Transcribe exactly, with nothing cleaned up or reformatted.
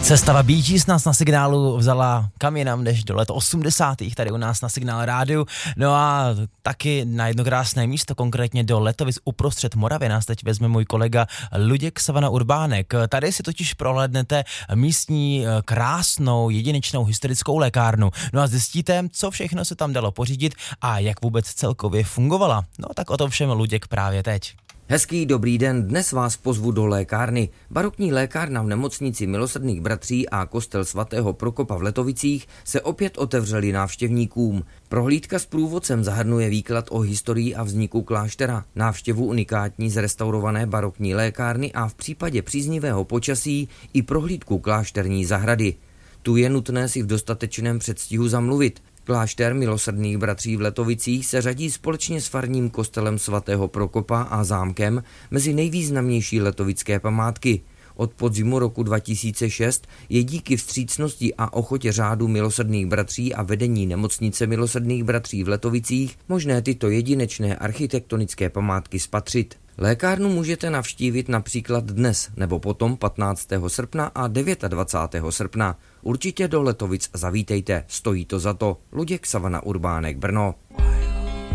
Sestava Bee Gees nás na signálu vzala kam jinam než do let osmdesátých tady u nás na Signál rádiu. No a taky na jedno krásné místo, konkrétně do Letovic uprostřed Moravy nás teď vezme můj kolega Luděk Savana Urbánek. Tady si totiž prohlédnete místní krásnou, jedinečnou historickou lékárnu. No a zjistíte, co všechno se tam dalo pořídit a jak vůbec celkově fungovala. No tak o tom všem Luděk právě teď. Hezký dobrý den, dnes vás pozvu do lékárny. Barokní lékárna v nemocnici Milosrdných bratří a kostel svatého Prokopa v Letovicích se opět otevřeli návštěvníkům. Prohlídka s průvodcem zahrnuje výklad o historii a vzniku kláštera, návštěvu unikátní zrestaurované barokní lékárny a v případě příznivého počasí i prohlídku klášterní zahrady. Tu je nutné si v dostatečném předstihu zamluvit. Klášter Milosrdných bratří v Letovicích se řadí společně s farním kostelem svatého Prokopa a zámkem mezi nejvýznamnější letovické památky. Od podzimu roku dva tisíce šest je díky vstřícnosti a ochotě řádu Milosrdných bratří a vedení nemocnice Milosrdných bratří v Letovicích možné tyto jedinečné architektonické památky spatřit. Lékárnu můžete navštívit například dnes nebo potom patnáctého srpna a dvacátého devátého srpna. Určitě do Letovic zavítejte, stojí to za to. Luděk Savana Urbánek, Brno.